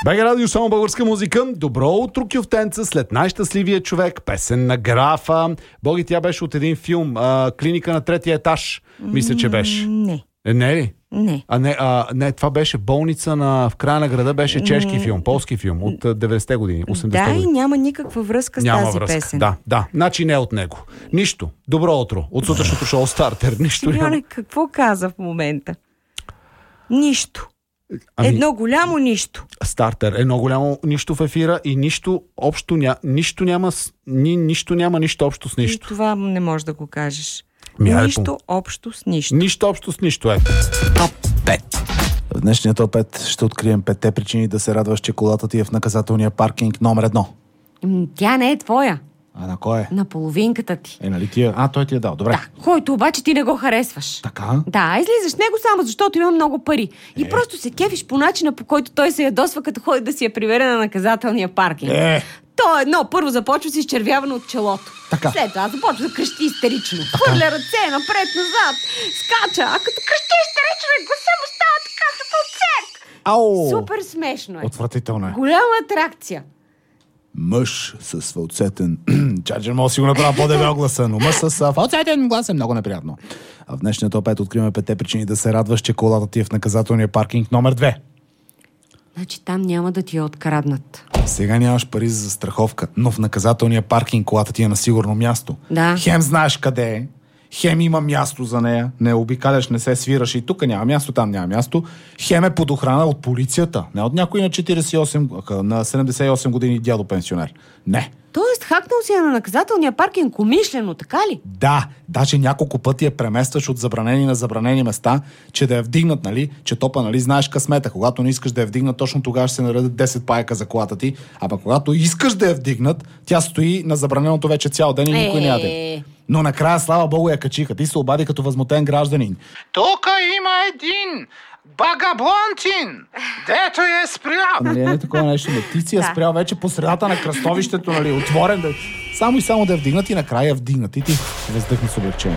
БГ Радио, само българска музика. Добро утро, кюфтенца, след най-щастливия човек, песен на Графа. Боги, тя беше от един филм, Клиника на третия етаж. Мисля, че беше. Не. Не ли? Не. Не, това беше болница в края на града, беше чешки филм, полски филм от 90-те години, 80-те Да, години. и няма никаква връзка с Няма тази връзка. песен. Да. Значи не от него. Нищо. Добро утро. От сутрешното шоу Стартер. Нищо няма. Симеоне, какво каза в момента? Нищо. Едно голямо нищо. Стартер. Едно голямо нищо в ефира и нищо общо нищо няма нищо общо с И нищо. това не можеш да го кажеш. Айде, Нищо общо с нищо. Нищо общо с нищо. Топ 5. В днешния топ 5 ще открием 5 причини да се радваш, че колата ти е в наказателния паркинг номер 1. Тя не е твоя. А на кой е? На половинката ти. Нали ти е? Той ти е дал. Добре. Да, който обаче ти не го харесваш. Така? Да, излизаш с него само защото има много пари. И просто се кефиш по начина, по който той се ядосва, като ходи да си я прибере на наказателния паркинг. То първо започва с изчервяване от челото. Така. След това започва да крещи истерично. Хвърля ръце напред-назад, скача, а като крещи истерично и гласа му става така като фалцет. Ау! Супер смешно е. Отвратително е. Голяма атракция. Мъж с фалцетен... Чаджер може да си го направя по-дебел гласа, но мъж с фалцетен глас е много неприятно. А в днешния топ 5 откриваме 5 причини да се радваш, че колата ти е в наказателния паркинг номер 2. Значи там няма да ти я откраднат. Сега нямаш пари за застраховка, но в наказателния паркинг колата ти е на сигурно място. Да. Хем знаеш къде е, хем има място за нея, не обикаляш, не се свираш и тук няма място, там няма място. Хем е под охрана от полицията, не от някой на 78 години дядо пенсионер. Не. Тоест, хакнал си я на наказателния паркинг умишлено, така ли? Да, даже няколко пъти я преместваш от забранени на забранени места, че да я вдигнат, нали? Че топа, нали, знаеш късмета. Когато не искаш да я вдигнат, точно тогава ще се наредят 10 паяка за колата ти. А пък когато искаш да я вдигнат, тя стои на забраненото вече цял ден и никой не яде. Но накрая, слава богу, я качиха. Ти се обади като възмутен гражданин. Тук има един багаблонтин, дето е спрял. Нали, не такова нещо, ти си я спрял вече по средата на кръстовището, нали, отворен да... Само да я вдигнат и накрая я вдигнат. И ти въздъхни с облегчение.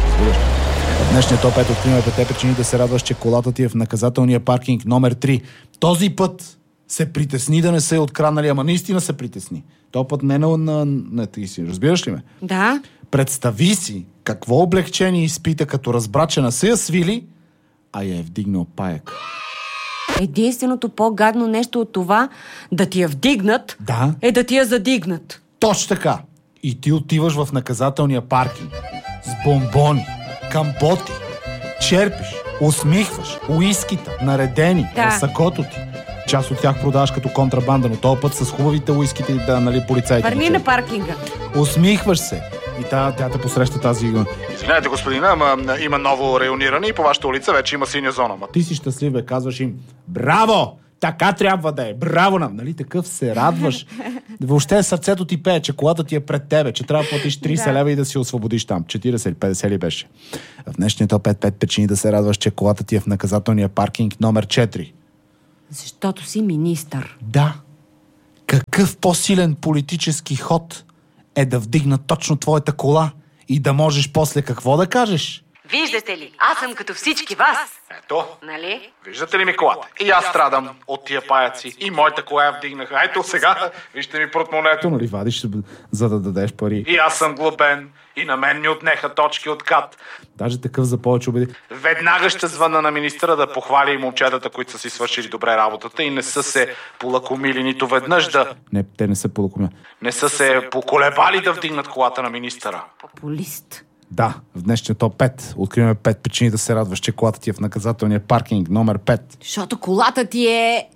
В днешния топ 5 откриваме 5 причини да се радваш, че колата ти е в наказателния паркинг номер 3. Този път се притесни да не се е откраднали, ама наистина се притесни. Този път не на ти си. Разбираш ли ме? Да. Представи си какво облегчение изпита, като разбра, че не се я свили, а я е вдигнал паяк. Единственото по-гадно нещо от това да ти я вдигнат, е да ти я задигнат. Точно така. И ти отиваш в наказателния паркинг с бомбони, камботи, черпиш, усмихваш, уискита, наредени в сакото ти. Част от тях продаваш като контрабанда, но този път с хубавите уиските, нали, полицайите. Върни на паркинга. Усмихваш се. И тя те посреща тази... Извинете, господина, ама има ново райониране и по вашата улица вече има синя зона. Ма ти си щастлив, бе, казваш им: браво! Така трябва да е. Браво нам! Нали, такъв се радваш. Въобще сърцето ти пее, че колата ти е пред тебе, че трябва да платиш 30 лева и да си освободиш там. 40 или 50 ли беше? В днешния топ 5 причини да се радваш, че колата ти е в наказателния паркинг номер 4. Защото си министър. Да. Какъв по-силен политически ход е да вдигна точно твоята кола и да можеш после какво да кажеш? Виждате ли, аз съм като всички вас. Ето, нали? Виждате ли ми колата? И аз страдам от тия паяци. И моята кола я вдигнаха. Ето сега, вижте ми портмонето. Нали вадиш, за да дадеш пари. И аз съм глупен. И на мен ми отнеха точки от КАТ. Даже такъв за повече убеди. Веднага ще звънна на министъра да похвали и момчетата, които са си свършили добре работата и не са се полакомили нито веднъж да... Не, те не са полакомили. Не са се поколебали да вдигнат колата на министъра. Популист. Да, в днешния топ 5 откриваме 5 причини да се радваш, че колата ти е в наказателния паркинг номер 5. Защото колата ти е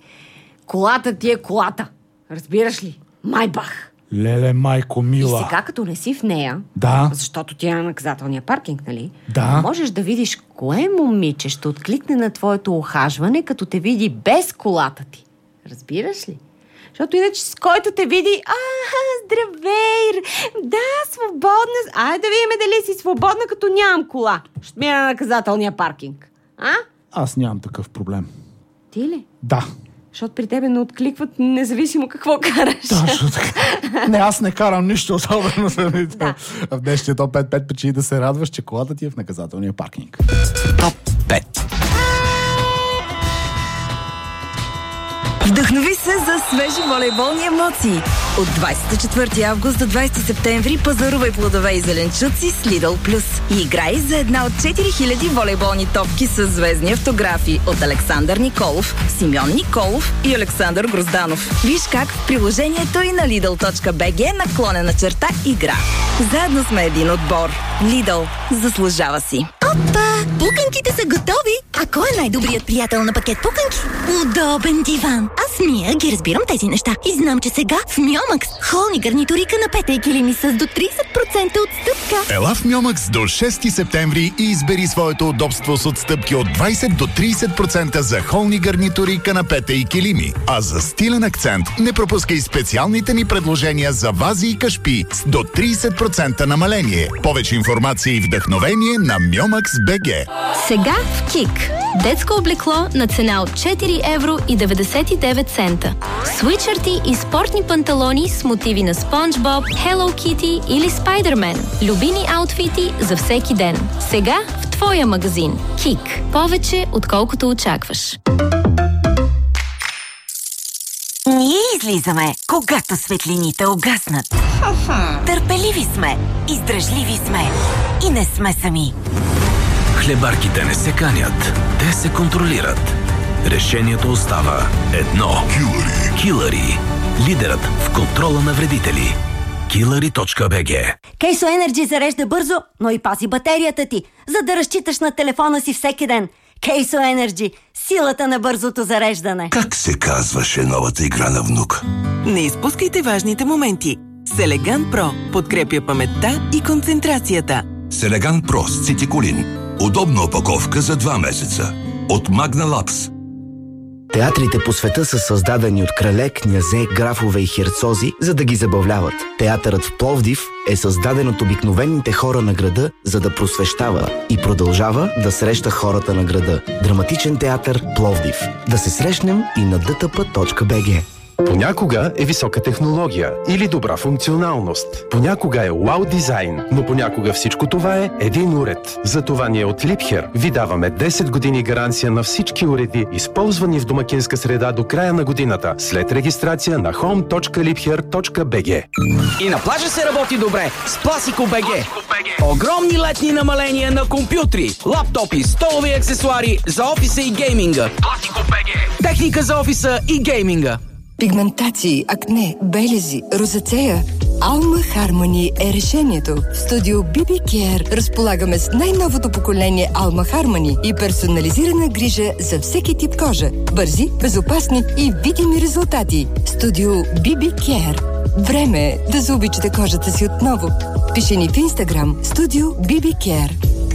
колата. Разбираш ли? Майбах. Леле, майко мила. И сега, като не си в нея, защото ти е на наказателния паркинг, нали? Да. Можеш да видиш кое момиче ще откликне на твоето ухажване, като те види без колата ти. Разбираш ли? Защото иначе с който те види, здравей, да, свободна, айде да видим дали си свободна, като нямам кола. Ще мина на наказателния паркинг. Аз нямам такъв проблем. Ти ли? Да. Защото при тебе не откликват, независимо какво караш. Точно така. Не, аз не карам нищо особено самите. Да. В днешния топ 5 причини да се радваш, че колата ти е в наказателния паркинг. Топ 5. Вдъхнови се за свежи волейболни емоции. От 24 август до 20 септември пазарувай плодове и зеленчуци с Lidl Plus и играй за една от 4000 волейболни топки с звездни автографи от Александър Николов, Симеон Николов и Александър Грозданов. Виж как в приложението и на Lidl.bg/игра. Заедно сме един отбор. Lidl. Заслужава си. Опа! Пуканките са готови! А кой е най-добрият приятел на пакет пуканки? Удобен диван. Аз Мия ги разбирам тези неща. И знам, че сега в Мьомакс холни гарнитури, канапета и килими с до 30% отстъпка. Ела в Мьомакс до 6 септември и избери своето удобство с отстъпки от 20 до 30% за холни гарнитури, канапета и килими. А за стилен акцент не пропускай специалните ни предложения за вази и кашпи с до 30% намаление. Повече информация и вдъхновение на Myomax.bg. Сега в КИК. Детско облекло на цена от 4,99 евро. Свитшърти и спортни панталони с мотиви на Спонж Боб, Hello Kitty или Спайдермен. Любими аутфити за всеки ден. Сега в твоя магазин. КИК. Повече отколкото очакваш. Ние излизаме, когато светлините угаснат. Търпеливи сме, издръжливи сме и не сме сами. Хлебарките не се канят, те се контролират. Решението остава едно. Килъри. Лидерът в контрола на вредители. Killary.bg. Кейсо Енерджи зарежда бързо, но и пази батерията ти, за да разчиташ на телефона си всеки ден. Кейсо Енерджи. Силата на бързото зареждане. Как се казваше новата игра на внук? Не изпускайте важните моменти. Селеган Про подкрепя паметта и концентрацията. Селеган Про с цитиколин. Удобна опаковка за 2 месеца. От Magna Labs. Театрите по света са създадени от крале, князе, графове и херцози, за да ги забавляват. Театърът в Пловдив е създаден от обикновените хора на града, за да просвещава и продължава да среща хората на града. Драматичен театър Пловдив. Да се срещнем и на dtp.bg. Понякога е висока технология или добра функционалност. Понякога е вау дизайн, но понякога всичко това е един уред. Затова ние от Liebherr ви даваме 10 години гаранция на всички уреди, използвани в домакинска среда до края на годината, след регистрация на home.liebherr.bg. И на плажа се работи добре с Classico.bg. Огромни летни намаления на компютри, лаптопи, столови аксесуари за офиса и гейминга. Classico.bg. Техника за офиса и гейминга. Пигментации, акне, белези, розацея. Alma Harmony е решението. В студио BB Care разполагаме с най-новото поколение Alma Harmony и персонализирана грижа за всеки тип кожа. Бързи, безопасни и видими резултати. Студио BB Care. Време е да заобичате кожата си отново. Пиши ни в Instagram студио BB Care.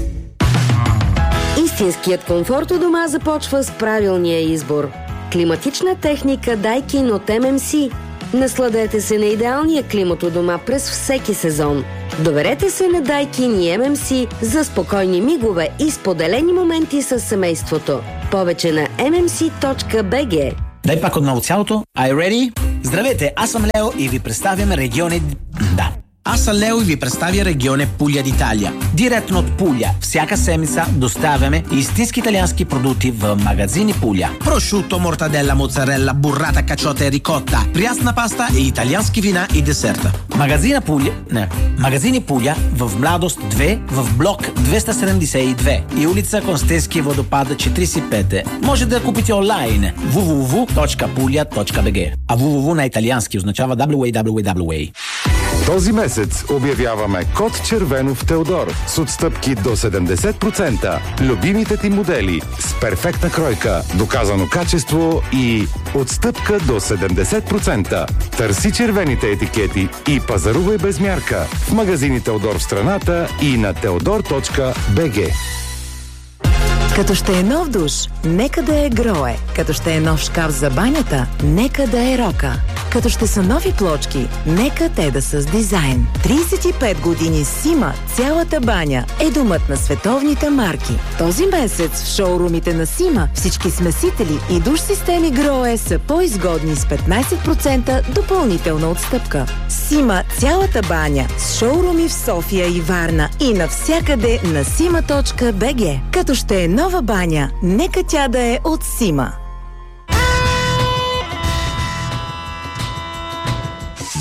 Истинският комфорт у дома започва с правилния избор. Климатична техника Daikin от MMC. Насладете се на идеалния климат у дома през всеки сезон. Доверете се на Daikin и MMC за спокойни мигове и споделени моменти с семейството. Повече на mmc.bg. Дай пак отново цялото. Are you ready? Здравейте, аз съм Лео и ви представям региони... Аз съм Лео и ви представя регионе Пуля d'Italia. Директно от Пуля. Всяка седмица доставяме истински италиански продукти в магазини Пуля. Прошуто, мортаделла, моцарелла, буррата, качота и рикотта, прясна паста и италиански вина и десерта. Магазини Пуля в Младост 2 в блок 272 и улица Констенски водопад 45. Може да купите онлайн www.puglia.bg. А www на италиански означава www. Този месец обявяваме код червено в Теодор с отстъпки до 70%. Любимите ти модели с перфектна кройка, доказано качество и отстъпка до 70%. Търси червените етикети и пазарувай без мярка в магазини Теодор в страната и на teodor.bg. Като ще е нов душ, нека да е Грое. Като ще е нов шкаф за банята, нека да е Рока. Като ще са нови плочки, нека те да са с дизайн. 35 години Сима, цялата баня е домът на световните марки. Този месец в шоурумите на Сима всички смесители и душ системи Грое са по-изгодни с 15% допълнителна отстъпка. Сима, цялата баня с шоуруми в София и Варна и навсякъде на sima.bg. Като ще е нова баня, нека тя да е от Сима.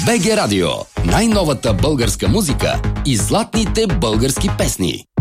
БГ Радио. Най-новата българска музика и златните български песни.